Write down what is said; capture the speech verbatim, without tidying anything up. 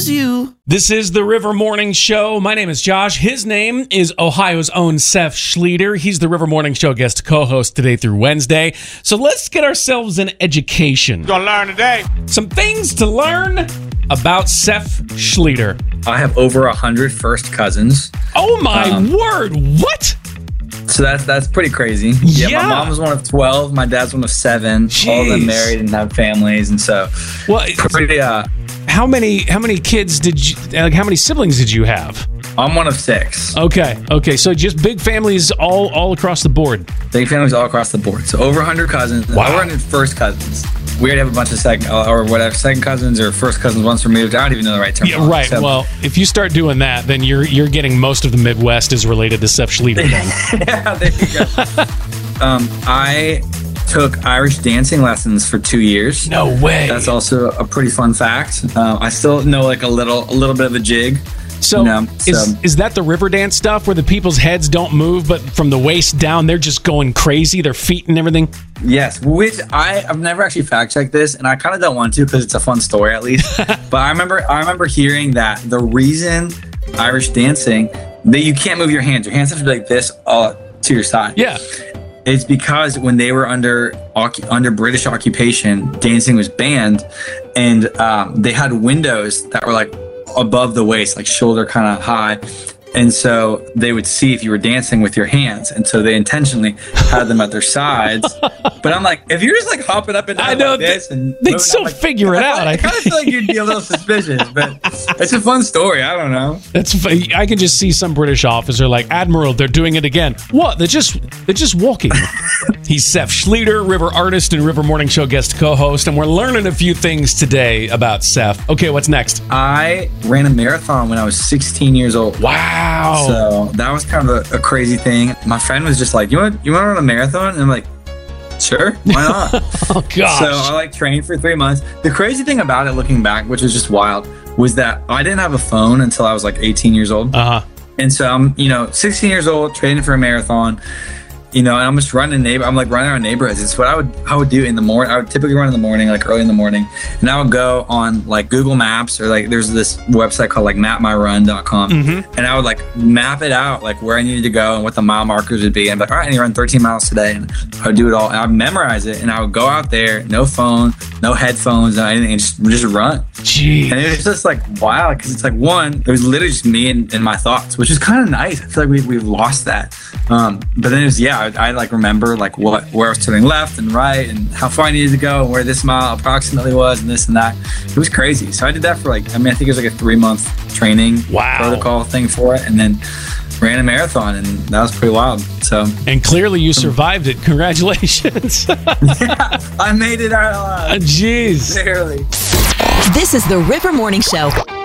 loves you. This is the River Morning Show. My name is Josh. His name is Ohio's own Seth Schlueter. He's the River Morning Show guest co-host today through Wednesday. So let's get ourselves an education. Gonna learn today. Some things to learn about Seth Schlueter. I have over a hundred first cousins. Oh my Um, word! What? So that's that's pretty crazy. Yeah, Yeah. my mom was one of twelve. My dad's one of seven. All of them Jeez. married and have families, and so Well, pretty. Uh, how many how many kids did you? Like, how many siblings did you have? I'm one of six. Okay, okay, so just big families all all across the board. Big families all across the board. So over a hundred cousins. Wow. Over a hundred first cousins. We already have a bunch of second uh, or whatever second cousins or first cousins once removed. I don't even know the right term. Yeah, right. So- Well, if you start doing that, then you're you're getting most of the Midwest is related to Seth Schlueter. Then. yeah, there you go. um, I took Irish dancing lessons for two years. No way. That's also a pretty fun fact. Uh, I still know like a little, a little bit of a jig. So, You know, is so- is that the river dance stuff where the people's heads don't move, but from the waist down they're just going crazy, their feet and everything? Yes, which I, I've never actually fact checked this, and I kind of don't want to because it's a fun story at least. But I remember, I remember hearing that the reason Irish dancing that you can't move your hands, your hands have to be like this uh, to your side. Yeah. It's because when they were under under British occupation, dancing was banned, and um, they had windows that were like above the waist, like shoulder kind of high. And so they would see if you were dancing with your hands. And so they intentionally had them at their sides. But I'm like, if you're just like hopping up and down I know, like this and they'd moving, still I'm like, figure it out, I, I kind of feel like you'd be a little suspicious, but it's a fun story. I don't know. That's fu- I can just see some British officer like, Admiral, they're doing it again. What? They're just they're just walking. He's Seth Schlueter, River artist and River Morning Show guest co-host, and we're learning a few things today about Seth. Okay, what's next? I ran a marathon when I was sixteen years old. Wow. So that was kind of a, a crazy thing. My friend was just like, "You want you want to run a marathon?" And I'm like, "Sure, why not?" Oh gosh. So I like trained for three months. The crazy thing about it, looking back, which was just wild, was that I didn't have a phone until I was like eighteen years old. Uh-huh. And so I'm, you know, sixteen years old, training for a marathon. You know, and I'm just running neighbor. I'm like running around neighborhoods. It's what I would I would do in the morning. I would typically run in the morning, like early in the morning, and I would go on like Google Maps or like there's this website called like map my run dot com, Mm-hmm. and I would like map it out like where I needed to go and what the mile markers would be. And I'm like, all right, I need to run thirteen miles today, and I would do it all. And I would memorize it, and I would go out there, no phone, no headphones, no anything, and just just run. Gee. And it was just like wow, because it's like one, it was literally just me and, and my thoughts, which is kind of nice. I feel like we we've lost that. Um, but then it was yeah, I, I like remember like what where I was turning left and right and how far I needed to go and where this mile approximately was and this and that. It was crazy. So I did that for like I mean I think it was like a three month traiing Wow. protocol thing for it, and then ran a marathon, and that was pretty wild. So And clearly you survived it. Congratulations. yeah, I made it out alive. Jeez. Barely. This is the River Morning Show.